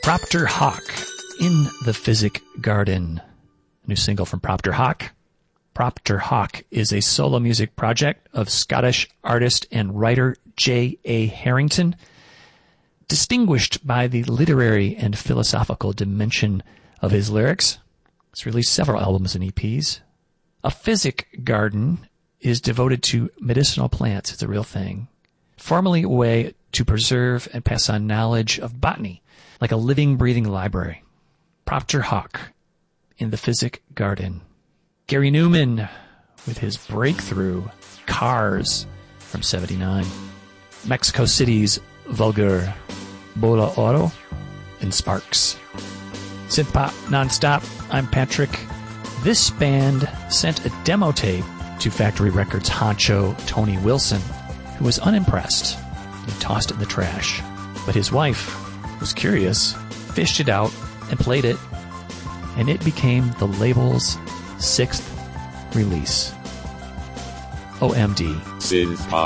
Propter Hawk, In the Physic Garden. A new single from Propter Hawk. Propter Hawk is a solo music project of Scottish artist and writer J.A. Harrington, distinguished by the literary and philosophical dimension of his lyrics. He's released several albums and EPs. A physic garden is devoted to medicinal plants. It's a real thing. Formerly a way to preserve and pass on knowledge of botany, like a living, breathing library. Propter Hawk, In the Physic Garden. Gary Newman with his breakthrough Cars from '79. Mexico City's Vulgar, Bola Oro, and Sparks. Synth Pop Nonstop, I'm Patrick. This band sent a demo tape to Factory Records honcho Tony Wilson, who was unimpressed and tossed it in the trash. But his wife was curious, fished it out, and played it, and it became the label's 6th release. OMD. Synth Pop.